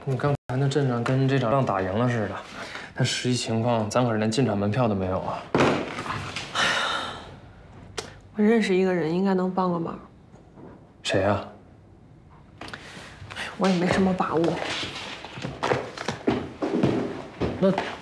你刚才那阵仗跟这场仗打赢了似的，但实际情况咱可是连进场门票都没有啊！ 我认识一个人，应该能帮个忙。 谁呀？ 我也没什么把握。 那